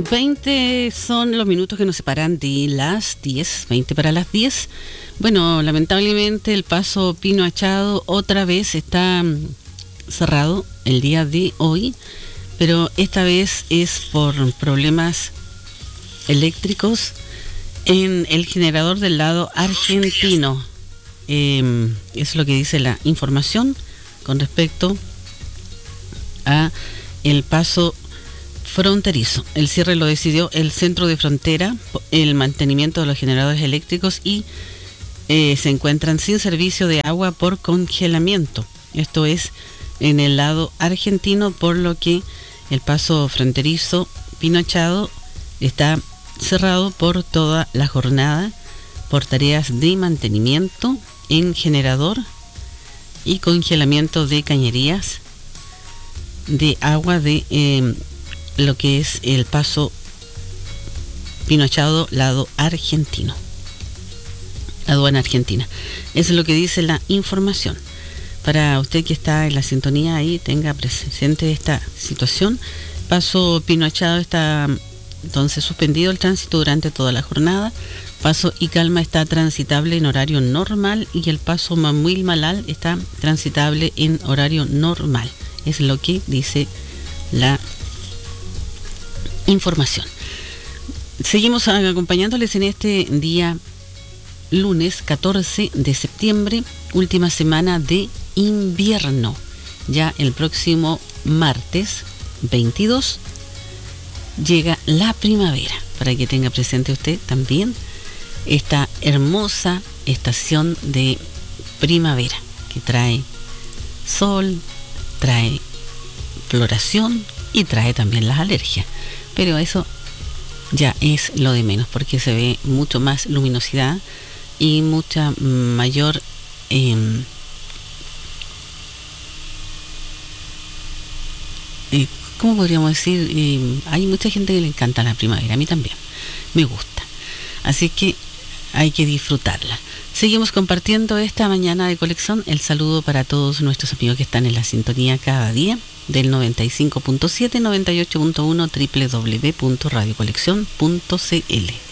20 son los minutos que nos separan de las 10, 20 para las 10. Bueno, lamentablemente el paso Pino Achado otra vez está cerrado el día de hoy, pero esta vez es por problemas eléctricos en el generador del lado argentino. Es lo que dice la información con respecto a el paso fronterizo. El cierre lo decidió el centro de frontera, el mantenimiento de los generadores eléctricos y se encuentran sin servicio de agua por congelamiento. Esto es en el lado argentino, por lo que el paso fronterizo Pino Achado está cerrado por toda la jornada por tareas de mantenimiento en generador y congelamiento de cañerías de agua de lo que es el paso Pino Achado, lado argentino, aduana argentina. Eso es lo que dice la información. Para usted que está en la sintonía ahí, tenga presente esta situación. Paso Pino Achado está entonces suspendido el tránsito durante toda la jornada. Paso y Calma está transitable en horario normal y el paso Mamuil Malal está transitable en horario normal. Es lo que dice la información. Seguimos acompañándoles en este día lunes 14 de septiembre, última semana de invierno. Ya el próximo martes 22 llega la primavera, para que tenga presente usted también esta hermosa estación de primavera que trae sol, trae floración y trae también las alergias. Pero eso ya es lo de menos, porque se ve mucho más luminosidad y mucha mayor ¿cómo podríamos decir? Hay mucha gente que le encanta la primavera, a mí también me gusta, así que hay que disfrutarla. Seguimos compartiendo esta mañana de colección. El saludo para todos nuestros amigos que están en la sintonía cada día del 95.7, 98.1, www.radiocolección.cl.